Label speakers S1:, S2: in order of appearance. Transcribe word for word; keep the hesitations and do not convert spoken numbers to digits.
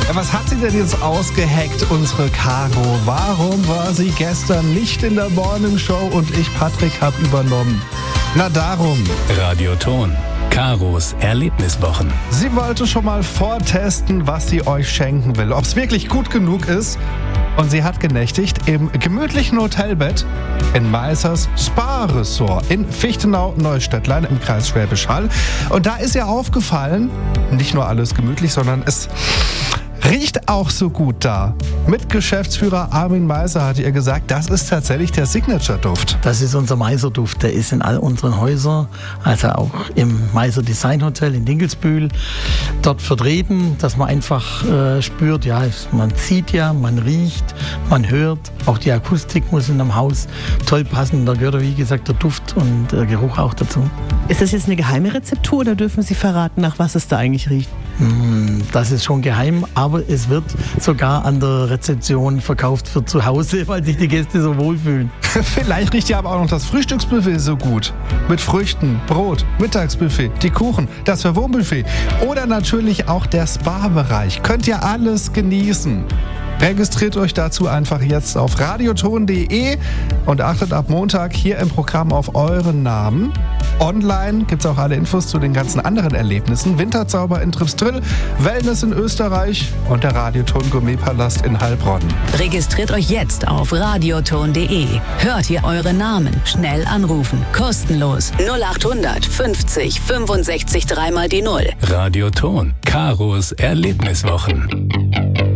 S1: Ja, was hat sie denn jetzt ausgeheckt, unsere Caro? Warum war sie gestern nicht in der Morning Show und ich, Patrick, habe übernommen? Na darum.
S2: Radioton. Caros Erlebniswochen.
S1: Sie wollte schon mal vortesten, was sie euch schenken will. Ob es wirklich gut genug ist. Und sie hat genächtigt im gemütlichen Hotelbett in Meissers Spa-Resort in Fichtenau-Neustädtlein im Kreis Schwäbisch Hall. Und da ist ihr aufgefallen, nicht nur alles gemütlich, sondern es riecht auch so gut da. Mit Geschäftsführer Armin Meisser hat ihr gesagt, das ist tatsächlich der Signature-Duft.
S3: Das ist unser Meisser-Duft. Der ist in all unseren Häusern, also auch im Meisser Design Hotel in Dinkelsbühl, dort vertreten, dass man einfach äh, spürt, ja, man sieht ja, man riecht, man hört. Auch die Akustik muss in einem Haus toll passen. Da gehört, wie gesagt, der Duft und der Geruch auch dazu.
S4: Ist das jetzt eine geheime Rezeptur oder dürfen Sie verraten, nach was es da eigentlich riecht?
S3: Das ist schon geheim, aber es wird sogar an der Rezeption verkauft für zu Hause, weil sich die Gäste so wohlfühlen.
S1: Vielleicht riecht ja aber auch noch das Frühstücksbuffet so gut. Mit Früchten, Brot, Mittagsbuffet, die Kuchen, das Verwohnbuffet oder natürlich auch der Spa-Bereich. Könnt ihr alles genießen. Registriert euch dazu einfach jetzt auf radioton punkt de und achtet ab Montag hier im Programm auf euren Namen. Online gibt es auch alle Infos zu den ganzen anderen Erlebnissen. Winterzauber in Tripsdrill, Wellness in Österreich und der Radioton Gourmetpalast in Heilbronn.
S5: Registriert euch jetzt auf radioton punkt de. Hört ihr eure Namen. Schnell anrufen. Kostenlos. null achthundert fünfzig fünfundsechzig dreimal die Null.
S2: Radioton. Caros Erlebniswochen.